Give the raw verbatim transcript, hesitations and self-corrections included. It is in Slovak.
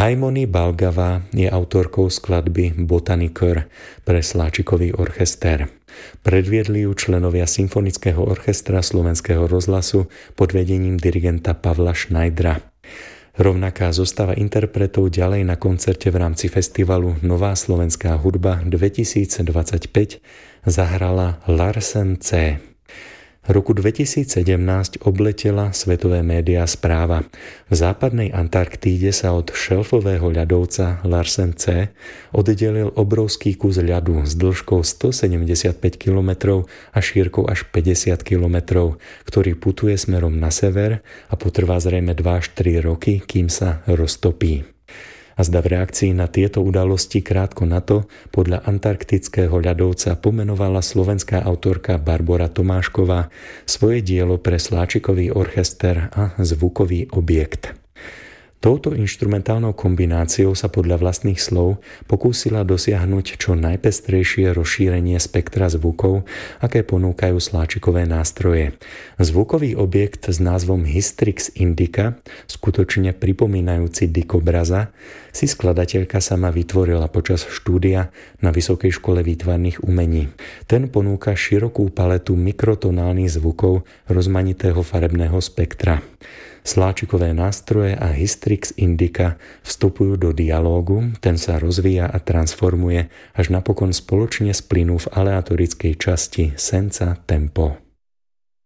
Haimony Balgava je autorkou skladby Botanikör pre sláčikový orchester. Predviedli ju členovia Symfonického orchestra Slovenského rozhlasu pod vedením dirigenta Pavla Schneidera. Rovnaká zostava interpretov ďalej na koncerte v rámci festivalu Nová slovenská hudba dvetisícdvadsaťpäť zahrala Larsen C. Roku dvetisícsedemnásť obletela svetové médiá správa. V západnej Antarktíde sa od šelfového ľadovca Larsen C oddelil obrovský kus ľadu s dĺžkou stosedemdesiatpäť kilometrov a šírkou až päťdesiat kilometrov, ktorý putuje smerom na sever a potrvá zrejme dva až tri roky, kým sa roztopí. A zda v reakcii na tieto udalosti krátko na to podľa antarktického ľadovca pomenovala slovenská autorka Barbora Tomášková svoje dielo pre sláčikový orchester a zvukový objekt. Touto inštrumentálnou kombináciou sa podľa vlastných slov pokúsila dosiahnuť čo najpestrejšie rozšírenie spektra zvukov, aké ponúkajú sláčikové nástroje. Zvukový objekt s názvom Hystrix Indica, skutočne pripomínajúci dikobraza, si skladateľka sama vytvorila počas štúdia na Vysokej škole výtvarných umení. Ten ponúka širokú paletu mikrotonálnych zvukov rozmanitého farebného spektra. Sláčikové nástroje a Hystrix Indica vstupujú do dialógu, ten sa rozvíja a transformuje, až napokon spoločne splynú v aleatorickej časti senza tempo.